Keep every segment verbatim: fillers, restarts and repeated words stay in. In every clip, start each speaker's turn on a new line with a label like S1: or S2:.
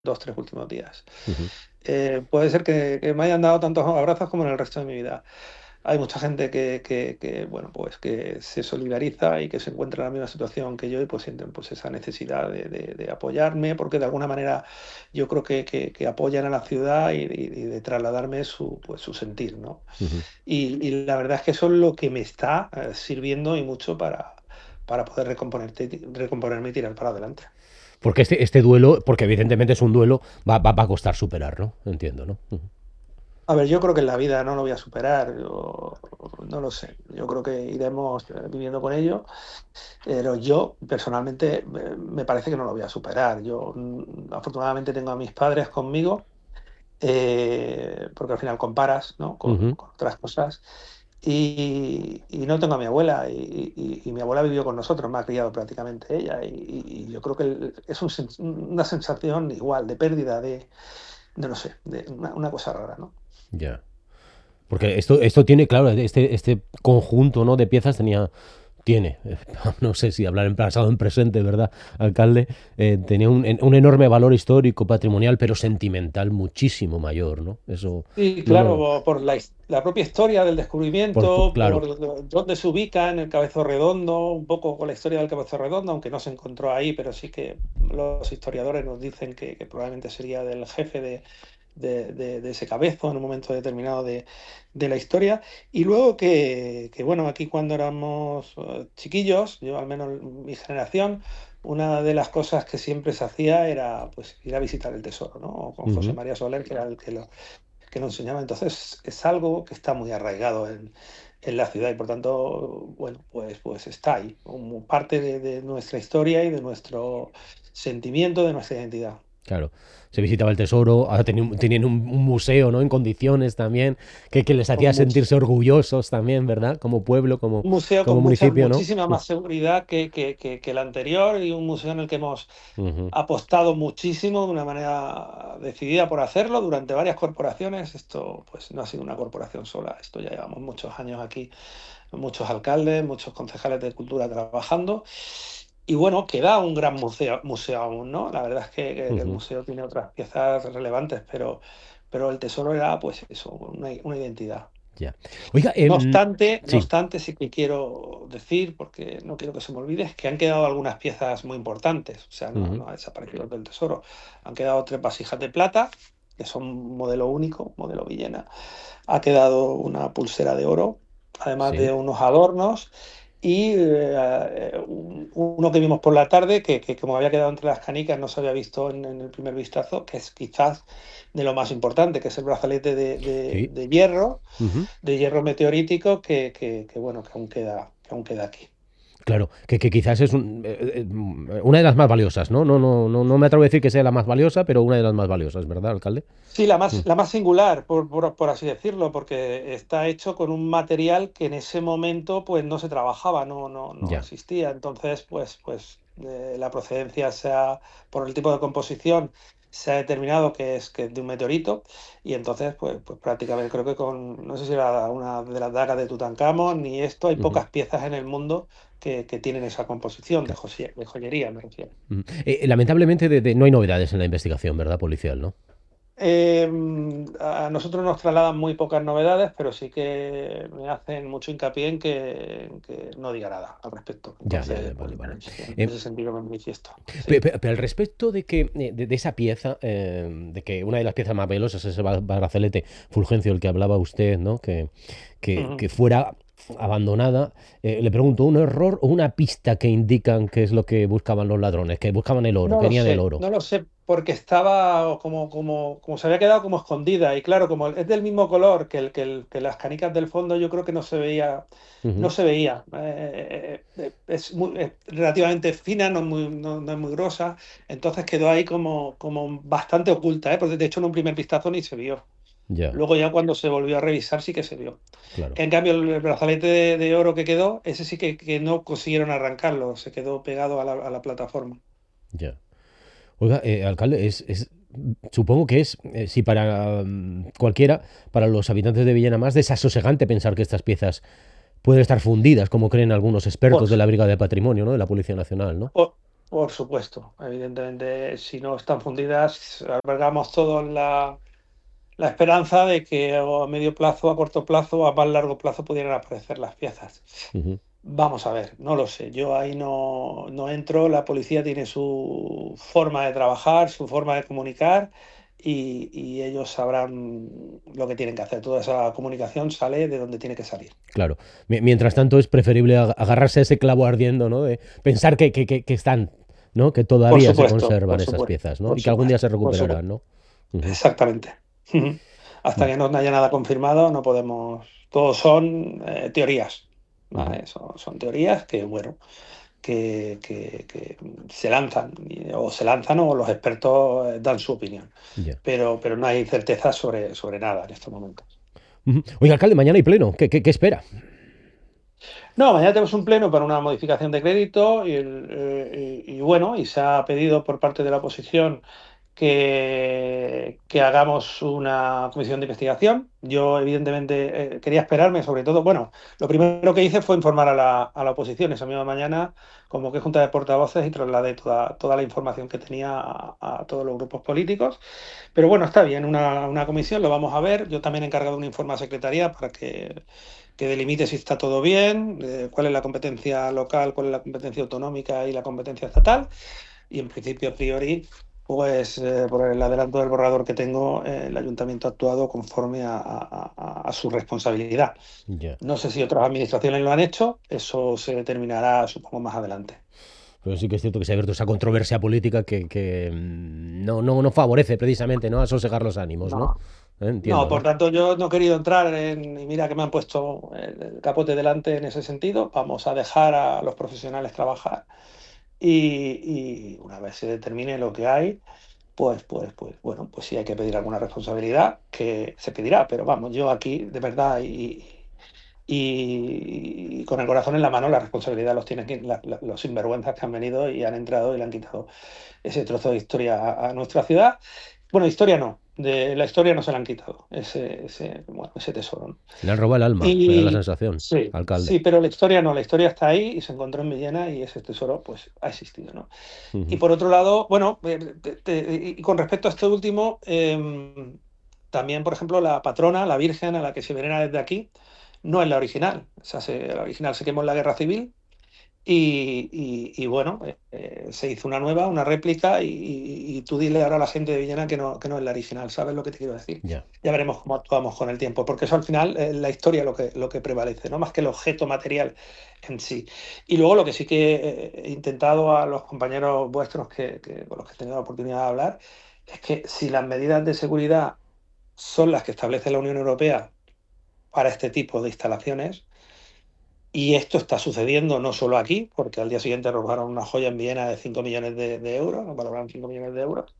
S1: dos, tres últimos días.
S2: Ujú.
S1: Eh, puede ser que, que me hayan dado tantos abrazos como en el resto de mi vida. Hay mucha gente que, que, que, bueno, pues que se solidariza y que se encuentra en la misma situación que yo y pues sienten pues esa necesidad de, de- de apoyarme porque de alguna manera yo creo que, que- que apoyan a la ciudad y, y- y de trasladarme su, pues, su sentir, ¿no?
S2: Ujú.
S1: Y, y la verdad es que eso es lo que me está eh, sirviendo y mucho para, para poder recomponerte, recomponerme y tirar para adelante.
S2: Porque este, este duelo, porque evidentemente es un duelo, va, va, va a costar superar, ¿no? Entiendo, ¿no? Ujú.
S1: A ver, yo creo que en la vida no lo voy a superar, yo no lo sé. Yo creo que iremos eh, viviendo con ello, pero yo personalmente me, me parece que no lo voy a superar. Yo mm, afortunadamente tengo a mis padres conmigo, eh, porque al final comparas, ¿no? con,
S2: Ujú.
S1: con otras cosas. Y, y no tengo a mi abuela, y, y- y mi abuela vivió con nosotros, me ha criado prácticamente ella, y, y- y yo creo que el- es un sen- una sensación igual de pérdida, de, de no sé, de una, una cosa rara, ¿no?
S2: Ya. Porque esto, esto tiene, claro, este, este conjunto, ¿no?, de piezas tenía, tiene, eh, no sé si hablar en pasado o en presente, ¿verdad, alcalde? Eh, tenía un, en- un enorme valor histórico, patrimonial, pero sentimental muchísimo mayor, ¿no? Eso
S1: Sí,
S2: no lo...
S1: claro, por la, his- la propia historia del
S2: Por, por-
S1: descubrimiento,
S2: claro,
S1: por dónde se ubica en el Cabezo Redondo, un poco con la historia del Cabezo Redondo, aunque no se encontró ahí, pero sí que los historiadores nos dicen que, que probablemente sería del jefe de, de- de- de ese cabezo en un momento determinado de, de la historia. Y luego que, que, bueno, aquí cuando éramos eh, chiquillos, yo al menos mi generación, una de las cosas que siempre se hacía era pues ir a visitar el tesoro, ¿no? Con José
S2: ujú,
S1: María Soler, que era el que lo que nos enseñaba. Entonces es algo que está muy arraigado en, en la ciudad y por tanto, bueno, pues, pues está ahí, como parte de, de nuestra historia y de nuestro sentimiento, de nuestra identidad.
S2: claro. Se visitaba el tesoro, ahora tenían, tenían un, un museo, ¿no?, en condiciones también, que, que les
S1: Con
S2: hacía
S1: much-
S2: sentirse orgullosos también, ¿verdad? Como pueblo, como,
S1: un museo
S2: como
S1: con mucha,
S2: municipio, ¿no?
S1: muchísima más seguridad que, que, que, que el anterior y un museo en el que hemos
S2: Ujú.
S1: apostado muchísimo de una manera decidida por hacerlo durante varias corporaciones. Esto pues no ha sido una corporación sola, esto ya llevamos muchos años aquí, muchos alcaldes, muchos concejales de cultura trabajando. Y bueno, queda un gran museo, museo aún, ¿no? La verdad es que, que- que el
S2: Ujú.
S1: museo tiene otras piezas relevantes, pero, pero el tesoro era pues eso, una, una identidad.
S2: Ya. Oiga,
S1: No
S2: em,
S1: obstante, no
S2: sí.
S1: obstante, sí que quiero decir, porque no quiero que se me olvide, es que han quedado algunas piezas muy importantes. O sea, no,
S2: Ujú.
S1: no ha desaparecido del tesoro. Han quedado tres vasijas de plata, que son modelo único, modelo Villena. Ha quedado una pulsera de oro, además de
S2: Sí.
S1: unos adornos. Y eh, un- uno que vimos por la tarde, que, que como había quedado entre las canicas, no se había visto en, en el primer vistazo, que es quizás de lo más importante, que es el brazalete de, de-
S2: Sí.
S1: de hierro,
S2: Ujú.
S1: de hierro meteorítico, que, que- que, bueno, que aún queda, que aún queda aquí.
S2: Claro, que, que quizás es un, eh, eh, una de las más valiosas, ¿no? No, no, no, no me atrevo a decir que sea la más valiosa, pero una de las más valiosas, ¿verdad, alcalde?
S1: Sí, la
S2: Mm.
S1: más, la más singular, por, por- por así decirlo, porque está hecho con un material que en ese momento pues no se trabajaba, no, no, no
S2: Ya.
S1: existía. Entonces, pues, pues eh, la procedencia se ha, por el tipo de composición, se ha determinado que es, que es de un meteorito. Y entonces, pues, pues prácticamente creo que con, no sé si era una de las dagas de Tutankamón, ni esto, hay
S2: Ujú.
S1: pocas piezas en el mundo que, que tienen esa composición de,
S2: Claro.
S1: josie- de joyería, me refiero.
S2: Ujú. Eh, lamentablemente de- de- no hay novedades en la investigación, ¿verdad, policial, no?
S1: Eh, a nosotros nos trasladan muy pocas novedades, pero sí que me hacen mucho hincapié en que, en que no diga nada al respecto.
S2: Ya, ya,
S1: Entonces,
S2: ya, vale,
S1: pues
S2: vale.
S1: en
S2: Eh,
S1: ese sentido me manifiesto.
S2: pe-
S1: Sí.
S2: pe- pero, al respecto de que eh, de, de esa pieza, eh, de que una de las piezas más valiosas es ese ba- brazalete Fulgencio, el que hablaba usted, ¿no? Que, que,
S1: Ujú.
S2: que fuera abandonada, eh, le pregunto, ¿un error o una pista que indican qué es lo que buscaban los ladrones? Que buscaban el oro,
S1: No lo
S2: querían el
S1: sé,
S2: oro.
S1: no lo sé, porque estaba como, como, como se había quedado como escondida. Y claro, como es del mismo color que, el, que, el- que las canicas del fondo, yo creo que no se veía, no
S2: Ujú.
S1: se veía. Eh, eh, eh, es, muy- es relativamente fina, no, es muy, no, no es muy grosa. Entonces quedó ahí como, como bastante oculta, ¿eh? Porque de hecho en un primer vistazo ni se vio.
S2: Ya,
S1: Luego ya cuando se volvió a revisar sí que se vio.
S2: claro,
S1: En cambio, el, el brazalete de, de oro que quedó, ese sí que, que no consiguieron arrancarlo, se quedó pegado a la, a la plataforma.
S2: ya. Oiga, eh, alcalde, es, es- supongo que es, eh, si para mm, cualquiera, para los habitantes de Villena más desasosegante pensar que estas piezas pueden estar fundidas, como creen algugnos expertos de
S1: Pues
S2: la Brigada de Patrimonio, ¿no? De la Policía Nacional, ¿no?
S1: Por supuesto, evidentemente, si no están fundidas, albergamos todos la, la esperanza de que a medio plazo, a corto plazo, a más largo plazo pudieran aparecer las piezas.
S2: Ujú.
S1: Vamos a ver, no lo sé, yo ahí no, no entro, la policía tiene su forma de trabajar, su forma de comunicar y, y ellos sabrán lo que tienen que hacer. Toda esa comunicación sale de donde tiene que salir.
S2: Claro. Mi- Mientras tanto, es preferible ag- agarrarse a ese clavo ardiendo, ¿no? De pensar que, que- que- que están, ¿no? Que
S1: Por
S2: todavía se
S1: supuesto,
S2: conservan
S1: por
S2: esas
S1: supuesto,
S2: piezas, ¿no?
S1: por
S2: Y que algún día
S1: supuesto,
S2: se
S1: por
S2: recuperarán,
S1: supuesto.
S2: ¿no? Ujú.
S1: Exactamente. Hasta
S2: Mm.
S1: que no haya nada confirmado, no podemos. Todos son eh, teorías,
S2: Ujú.
S1: ¿vale? Son, son teorías que, bueno, que, que- que se lanzan, y- o se lanzan o los expertos eh, dan su opinión.
S2: Ya.
S1: Pero, pero no hay certeza sobre, sobre nada en estos momentos.
S2: Ujú. Oiga, alcalde, mañana hay pleno. ¿Qué, qué- qué espera?
S1: No, mañana tenemos un pleno para una modificación de crédito y, el, eh, y- y bueno, y se ha pedido por parte de la oposición que, que hagamos una comisión de investigación. Yo, evidentemente, eh, quería esperarme, sobre todo, bueno, lo primero que hice fue informar a la, a la oposición esa misma mañana, como que junta de portavoces, y trasladé toda, toda la información que tenía a, a todos los grupos políticos. Pero bueno, está bien, una, una comisión, lo vamos a ver. Yo también he encargado un informe a Secretaría para que, que delimite si está todo bien, eh, cuál es la competencia local, cuál es la competencia autonómica y la competencia estatal. Y en principio, a priori, pues eh, por el adelanto del borrador que tengo, eh, el ayuntamiento ha actuado conforme a, a- a- a su responsabilidad.
S2: Ya.
S1: No sé si otras administraciones lo han hecho, eso se determinará, supongo, más adelante.
S2: Pero sí que es cierto que se ha abierto esa controversia política que, que, mm, no, no, no favorece precisamente, ¿no? A sosegar los ánimos, ¿no?
S1: No.
S2: Eh,
S1: No,
S2: Entiendo,
S1: por
S2: ¿no?
S1: tanto, yo no he querido entrar en, y mira que me han puesto el, el capote delante en ese sentido. Vamos a dejar a los profesionales trabajar y, y una vez se determine lo que hay, pues, pues, pues, bueno, pues si hay que pedir alguna responsabilidad, que se pedirá. Pero vamos, yo aquí, de verdad, y, y, y con el corazón en la mano, la responsabilidad los tienen aquí, la- la- los sinvergüenzas que han venido y han entrado y le han quitado ese trozo de historia a, a nuestra ciudad. Bueno, historia no, de la historia no se la han quitado, ese, ese, bueno, ese tesoro, ¿no?
S2: Le han robado el alma, me da la
S1: Y
S2: sensación,
S1: sí,
S2: alcalde.
S1: sí, pero la historia no, la historia está ahí y se encontró en Villena y ese tesoro pues ha existido, ¿no? Y
S2: Ujú.
S1: por otro lado, bueno, eh, te- te- y con respecto a este último, em, también, por ejemplo, la patrona, la Virgen a la que se venera desde aquí, no es la original. O sea, se- la original se quemó en la Guerra Civil y, y- y bueno, eh, eh, se hizo una nueva, una réplica y, y- y tú dile ahora a la gente de Villena que no, que no es la original, ¿sabes lo que te quiero decir?
S2: Ya.
S1: Ya veremos cómo actuamos con el tiempo, porque eso al final es la historia lo que, lo que prevalece, no más que el objeto material en sí. Y luego lo que sí que eh, he intentado a los compañeros vuestros que, que- con los que he tenido la oportunidad de hablar, es que si las medidas de seguridad son las que establece la Unión Europea para este tipo de instalaciones, y esto está sucediendo no solo aquí, porque al día siguiente robaron una joya en Viena de cinco millones de, de euros, nos valoraron cinco millones de euros.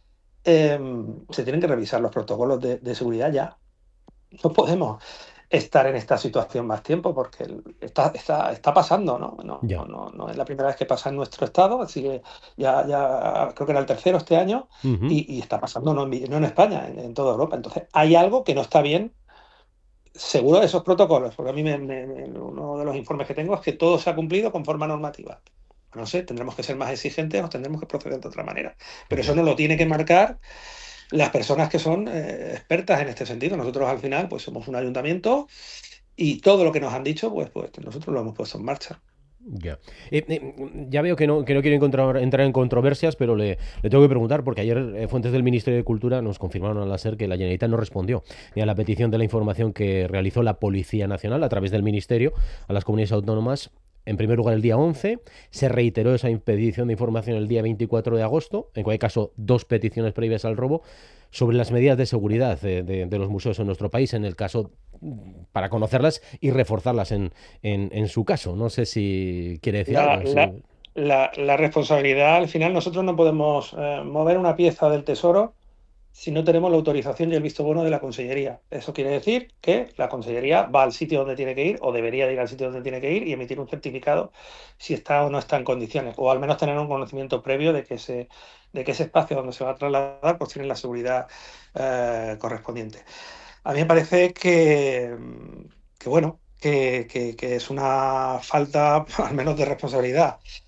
S1: Eh, Se tienen que revisar los protocolos de, de seguridad ya. No podemos estar en esta situación más tiempo porque está, está, está pasando, ¿no? No,
S2: Ya.
S1: no, no, no es la primera vez que pasa en nuestro estado, así que ya, ya creo que era el tercero este año
S2: Ujú.
S1: y, y está pasando no en, no en España, en, en toda Europa. Entonces hay algo que no está bien seguro de esos protocolos, porque a mí me- me- me- uno de los informes que tengo es que todo se ha cumplido con forma normativa. No sé, tendremos que ser más exigentes o tendremos que proceder de otra manera. Pero eso
S2: Ya.
S1: no lo tiene que marcar las personas que son eh, expertas en este sentido. Nosotros al final pues somos un ayuntamiento y todo lo que nos han dicho pues, pues nosotros lo hemos puesto en marcha.
S2: Ya. Eh, eh, ya veo que no, que no quiero encontrar- entrar en controversias, pero le, le tengo que preguntar, porque ayer eh, fuentes del Ministerio de Cultura nos confirmaron al SER que la Generalitat no respondió ni a la petición de la información que realizó la Policía Nacional a través del Ministerio a las comunidades autónomas. En primer lugar, el día once, se reiteró esa petición de información el día veinticuatro de agosto, en cualquier caso, dos peticiones previas al robo, sobre las medidas de seguridad de, de- de los museos en nuestro país, en el caso, para conocerlas y reforzarlas en, en, en su caso. No sé si quiere decir
S1: La,
S2: algo.
S1: la,
S2: Si...
S1: la, la responsabilidad al final, nosotros no podemos eh, mover una pieza del tesoro si no tenemos la autorización y el visto bueno de la Consellería. Eso quiere decir que la Consellería va al sitio donde tiene que ir o debería de ir al sitio donde tiene que ir y emitir un certificado si está o no está en condiciones, o al menos tener un conocimiento previo de que ese, de que ese espacio donde se va a trasladar pues tiene la seguridad eh, correspondiente. A mí me parece que, que bueno, que, que, que es una falta al menos de responsabilidad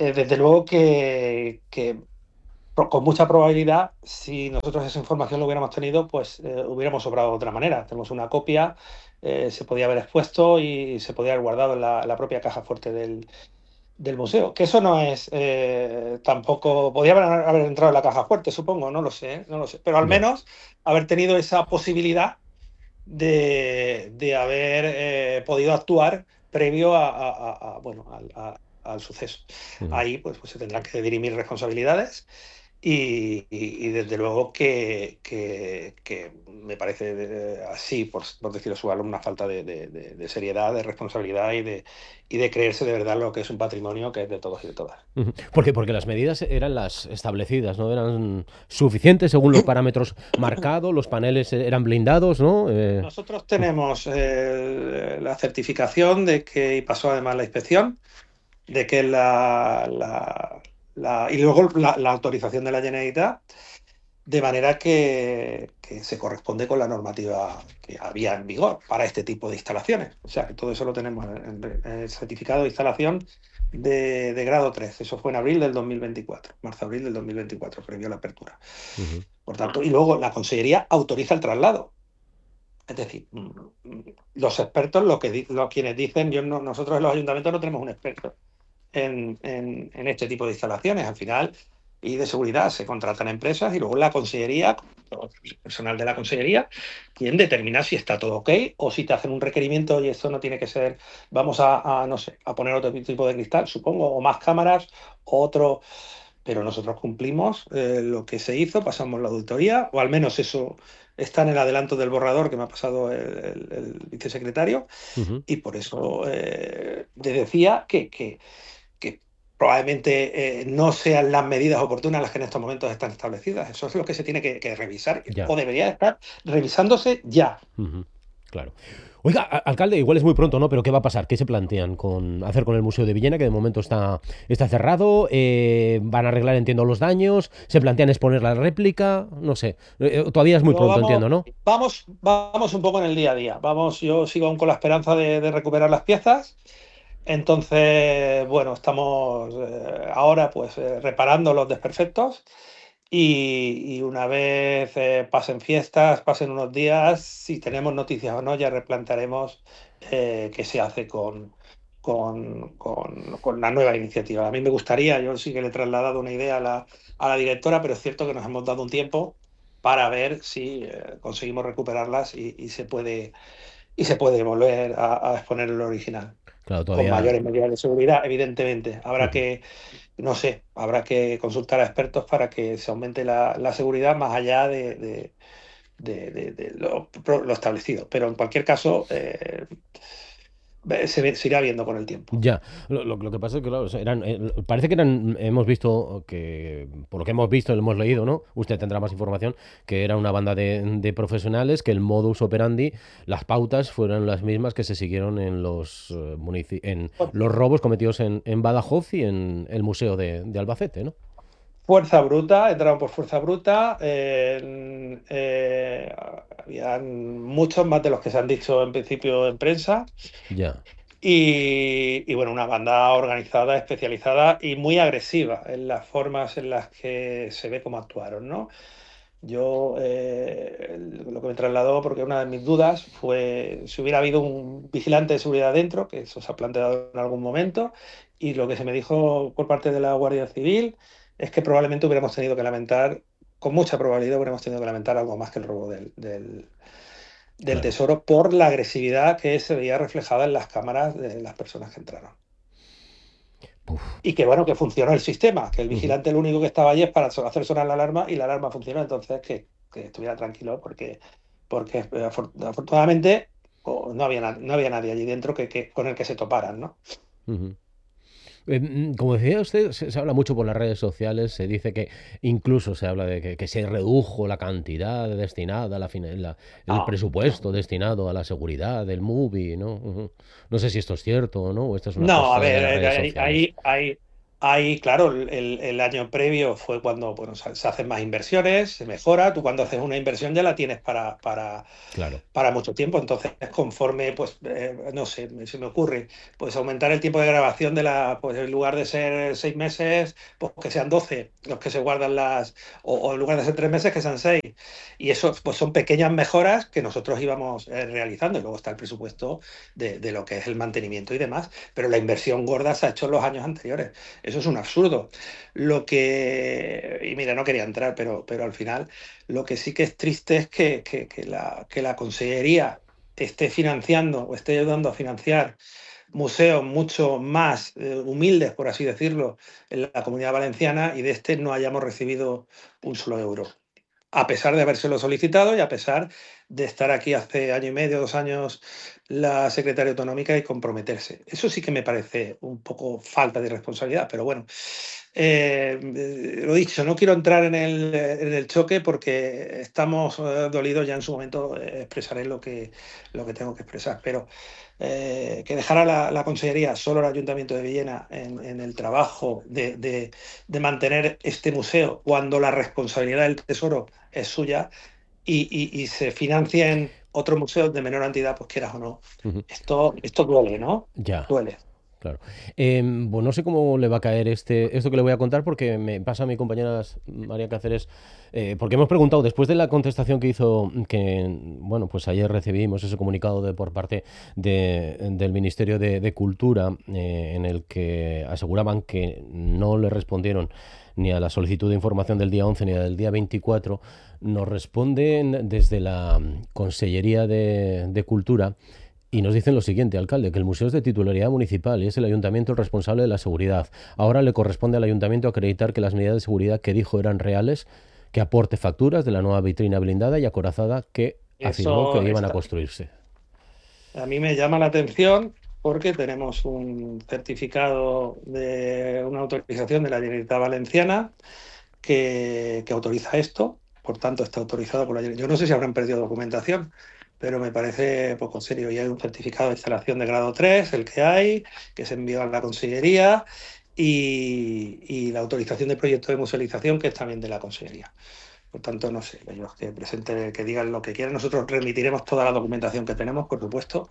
S1: eh, desde luego que, que con mucha probabilidad, si nosotros esa información lo hubiéramos tenido, pues eh, hubiéramos obrado de otra manera. Tenemos una copia, eh, se podía haber expuesto y se podía haber guardado en la, la propia caja fuerte del, del museo. Que eso no es eh, tampoco. Podía haber, haber entrado en la caja fuerte, supongo, no lo sé, no lo sé. Pero al
S2: Ya.
S1: menos haber tenido esa posibilidad de, de haber eh, podido actuar previo a, a- a- a, bueno, al, a- al suceso.
S2: Ujú.
S1: Ahí pues, pues se tendrán que dirimir responsabilidades y, y- y desde luego que, que- que me parece eh, así, por, por decirlo suave, una falta de, de- de- de seriedad, de responsabilidad y de, y de creerse de verdad lo que es un patrimonio que es de todos y de todas.
S2: Ujú. Porque, porque las medidas eran las establecidas, ¿no? Eran suficientes según los parámetros marcados, los paneles eran blindados, ¿no? Eh,
S1: Nosotros tenemos eh, la certificación de que, y pasó además la inspección, de que la, la- la- y luego la, la autorización de la Generalitat, de manera que, que se corresponde con la normativa que había en vigor para este tipo de instalaciones. O sea, que todo eso lo tenemos en, en- en el certificado de instalación de, de grado tres. Eso fue en abril del dos mil veinticuatro, marzo-abril del dos mil veinticuatro, previo a la apertura.
S2: ujú.
S1: Por tanto, y luego la Consellería autoriza el traslado. Es decir, mm, mm, los expertos, lo que, di- lo, quienes dicen, yo no, nosotros en los ayuntamientos no tenemos un experto en, en, en este tipo de instalaciones. Al final, y de seguridad se contratan empresas y luego la consellería, el personal de la consellería, quien determina si está todo ok o si te hacen un requerimiento y esto no tiene que ser, vamos a, a, no sé, a poner otro tipo de cristal, supongo, o más cámaras, o otro, pero nosotros cumplimos eh, lo que se hizo, pasamos la auditoría, o al menos eso está en el adelanto del borrador que me ha pasado el, el, el vicesecretario,
S2: Ujú.
S1: y por eso eh, te decía que, que que probablemente eh, no sean las medidas oportunas las que en estos momentos están establecidas. Eso es lo que se tiene que, que revisar
S2: Ya.
S1: o debería estar revisándose ya.
S2: Ujú. Claro. Oiga, a- alcalde, igual es muy pronto, ¿no? Pero ¿qué va a pasar? ¿Qué se plantean con hacer con el Museo de Villena, que de momento está, está cerrado? Eh, ¿van a arreglar, entiendo, los daños? ¿Se plantean exponer la réplica? No sé. Eh, eh, todavía es muy
S1: Pero
S2: pronto,
S1: vamos,
S2: entiendo, ¿no?
S1: vamos, vamos un poco en el día a día. Vamos, yo sigo aún con la esperanza de, de recuperar las piezas. Entonces, bueno, estamos eh, ahora pues eh, reparando los desperfectos y, y una vez eh, pasen fiestas, pasen unos días, si tenemos noticias o no, ya replantearemos eh, qué se hace con, con, con- con la nueva iniciativa. A mí me gustaría, yo sí que le he trasladado una idea a la, a la directora, pero es cierto que nos hemos dado un tiempo para ver si eh, conseguimos recuperarlas y, y se puede, y se puede volver a, a exponer el original
S2: Claro,
S1: con
S2: todavía.
S1: mayores medidas de seguridad, evidentemente. Habrá
S2: Ujú.
S1: que, no sé, habrá que consultar a expertos para que se aumente la, la seguridad más allá de, de- de- de- de lo, lo establecido. Pero en cualquier caso, eh, se, ve- se irá viendo con el tiempo.
S2: Ya, lo, lo- lo que pasa es que, claro, o sea, eran, eh, parece que eran, hemos visto que, por lo que hemos visto, lo hemos leído, ¿no? Usted tendrá más información, que era una banda de, de profesionales, que el modus operandi, las pautas fueron las mismas que se siguieron en los, eh, munici- en los robos cometidos en, en Badajoz y en el Museo de, de Albacete, ¿no?
S1: Fuerza bruta, entraron por fuerza bruta. Eh, eh, habían muchos más de los que se han dicho en principio en prensa.
S2: Ya,
S1: Y, y, bueno, una banda organizada, especializada y muy agresiva en las formas en las que se ve cómo actuaron, ¿no? Yo eh, lo que me trasladó, porque una de mis dudas fue si hubiera habido un vigilante de seguridad dentro, que eso se ha planteado en algún momento, y lo que se me dijo por parte de la Guardia Civil es que probablemente hubiéramos tenido que lamentar, con mucha probabilidad hubiéramos tenido que lamentar algo más que el robo del, del, del
S2: claro.
S1: tesoro por la agresividad que se veía reflejada en las cámaras de las personas que entraron.
S2: Uf.
S1: Y que bueno, que funcionó el sistema, que el
S2: Ujú.
S1: vigilante lo único que estaba allí es para hacer sonar la alarma y la alarma funcionó, entonces que, que estuviera tranquilo porque, porque eh, afortunadamente oh, no, había, no había nadie allí dentro que, que, con el que se toparan, ¿no?
S2: Ujú. Eh, mm, Como decía usted, se, se habla mucho por las redes sociales, se dice que incluso se habla de que, que se redujo la cantidad destinada a la, fina- la- el
S1: No,
S2: presupuesto destinado a la seguridad del movie, ¿no? Ujú. No sé si esto es cierto o no, o esta es una
S1: no, a
S2: cosa de las
S1: ver,
S2: redes
S1: hay,
S2: sociales.
S1: hay, hay, Ahí, claro, el, el- el año previo fue cuando bueno, se, se hacen más inversiones, se mejora. Tú cuando haces una inversión ya la tienes para, para,
S2: Claro.
S1: para mucho tiempo. Entonces, conforme, pues, eh, no sé, me- se me ocurre, pues aumentar el tiempo de grabación de la, pues en lugar de ser seis meses, pues que sean doce los que se guardan las, o, o en lugar de ser tres meses, que sean seis. Y eso, pues son pequeñas mejoras que nosotros íbamos eh, realizando. Y luego está el presupuesto de, de lo que es el mantenimiento y demás. Pero la inversión gorda se ha hecho en los años anteriores. Eso es un absurdo. Lo que, y mira, no quería entrar, pero, pero al final lo que sí que es triste es que, que, que la, que la Consellería esté financiando o esté ayudando a financiar museos mucho más eh, humildes, por así decirlo, en la Comunidad Valenciana y de este no hayamos recibido un solo euro a pesar de habérselo solicitado y a pesar de estar aquí hace año y medio, dos años, la secretaria autonómica y comprometerse. Eso sí que me parece un poco falta de responsabilidad, pero bueno, eh, eh, lo dicho, no quiero entrar en el, en el choque porque estamos eh, dolidos, ya en su momento eh, expresaré lo que, lo que tengo que expresar, pero eh, que dejara la, la Consellería solo el Ayuntamiento de Villena en, en el trabajo de, de, de mantener este museo cuando la responsabilidad del Tesoro es suya y, y, y se financien otros museos de menor entidad, pues quieras o no.
S2: Ujú.
S1: Esto, esto duele, ¿no?
S2: Ya.
S1: Duele.
S2: Claro. Em, pues no sé cómo le va a caer este, esto que le voy a contar, porque me pasa a mi compañera María Cáceres, eh, porque hemos preguntado, después de la contestación que hizo, que bueno, pues ayer recibimos ese comunicado de, por parte de- del Ministerio de, de Cultura, eh, en el que aseguraban que no le respondieron ni a la solicitud de información del día once ni a la del día veinticuatro, nos responden desde la Consellería de, de Cultura y nos dicen lo siguiente, alcalde, que el museo es de titularidad municipal y es el ayuntamiento el responsable de la seguridad. Ahora le corresponde al ayuntamiento acreditar que las medidas de seguridad que dijo eran reales, que aporte facturas de la nueva vitrina blindada y acorazada que afirmó que
S1: Eso
S2: iban a
S1: está.
S2: construirse.
S1: A mí me llama la atención porque tenemos un certificado de una autorización de la Generalitat Valenciana que, que autoriza esto, por tanto está autorizado por la Generalitat. Yo no sé si habrán perdido documentación, pero me parece poco serio. Y hay un certificado de instalación de grado tres, el que hay, que se envió a la Consellería, y, y la autorización de proyecto de musealización, que es también de la Consellería. Por tanto, no sé, ellos que presenten, que digan lo que quieran. Nosotros remitiremos toda la documentación que tenemos, por supuesto,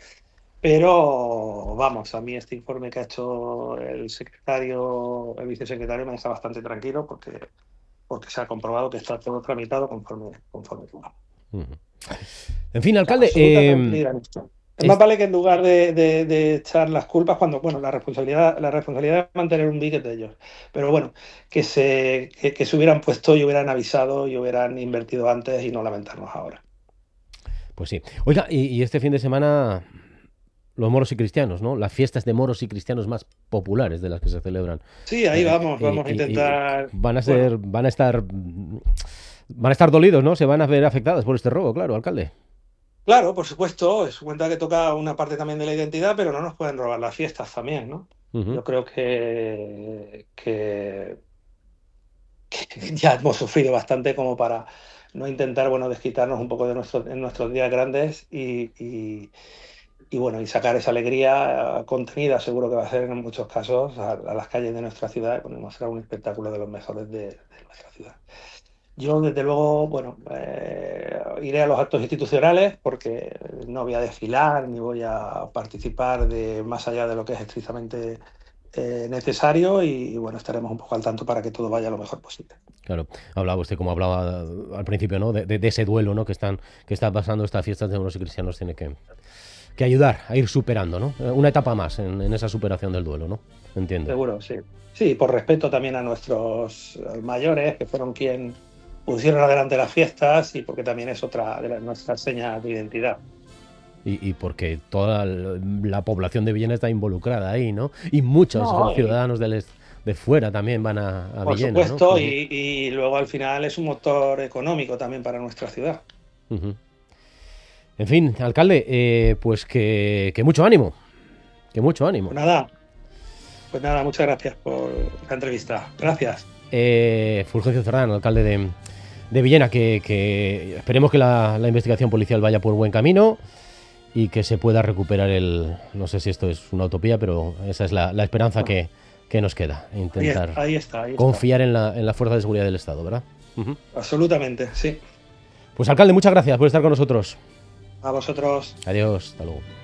S1: pero vamos, a mí este informe que ha hecho el secretario, el vicesecretario, me deja bastante tranquilo porque, porque se ha comprobado que está todo tramitado conforme, conforme va.
S2: Uh -huh. En fin,
S1: O sea,
S2: alcalde,
S1: absoluta
S2: eh,
S1: tranquilidad en esto. Es más
S2: es,
S1: vale que en lugar de, de, de echar las culpas cuando, bueno, la responsabilidad, la responsabilidad es mantener un billete de ellos. Pero bueno, que se, que, que se hubieran puesto y hubieran avisado y hubieran invertido antes y no lamentarnos ahora.
S2: pues sí. Oiga, y, y este fin de semana los moros y cristianos, ¿no? Las fiestas de moros y cristianos más populares de las que se celebran.
S1: Sí, ahí
S2: Eh,
S1: vamos,
S2: eh,
S1: vamos a
S2: y, y
S1: intentar,
S2: van a
S1: bueno,
S2: ser, van a estar, van a estar dolidos, ¿no? Se van a ver afectadas por este robo, claro, alcalde.
S1: claro, por supuesto, es cuenta que toca una parte también de la identidad, pero no nos pueden robar las fiestas también, ¿no?
S2: Uh -huh.
S1: Yo creo que, que, que ya hemos sufrido bastante como para no intentar, bueno, desquitarnos un poco de nuestro, en nuestros días grandes y, y, y, bueno, y sacar esa alegría contenida, seguro que va a ser en muchos casos, a, a las calles de nuestra ciudad y bueno, mostrar un espectáculo de los mejores de, de nuestra ciudad. Yo, desde luego, bueno, eh, iré a los actos institucionales porque no voy a desfilar ni voy a participar de más allá de lo que es estrictamente eh, necesario y, y, bueno, estaremos un poco al tanto para que todo vaya lo mejor posible.
S2: Claro, hablaba usted, como hablaba al principio, ¿no? De, de, de ese duelo, ¿no? Que están, que está pasando estas fiestas de moros y cristianos, tiene que, que ayudar a ir superando, ¿no? Una etapa más en, en esa superación del duelo, ¿no? Entiendo.
S1: Seguro, sí. Sí, por respeto también a nuestros mayores, que fueron quien pusieron adelante las fiestas y porque también es otra de las, nuestras señas de identidad.
S2: Y, y porque toda la población de Villena está involucrada ahí, ¿no? Y muchos
S1: No, y,
S2: ciudadanos del, de fuera también van a, a
S1: por
S2: Villena, ¿no?
S1: supuesto,
S2: Uh -huh.
S1: y, y luego al final es un motor económico también para nuestra ciudad.
S2: Uh -huh. En fin, alcalde, eh, pues que, que mucho ánimo, que mucho ánimo.
S1: Pues nada, pues nada, muchas gracias por la entrevista. Gracias.
S2: Eh, Fulgencio Cerdán, alcalde de, de Villena, que, que esperemos que la, la investigación policial vaya por buen camino y que se pueda recuperar el... No sé si esto es una utopía, pero esa es la, la esperanza que, ¿qué nos queda? Intentar
S1: ahí está, ahí está.
S2: confiar en la, en la fuerza de seguridad del Estado, ¿verdad? Uh-huh.
S1: Absolutamente, sí.
S2: Pues alcalde, muchas gracias por estar con nosotros.
S1: A vosotros.
S2: Adiós, hasta luego.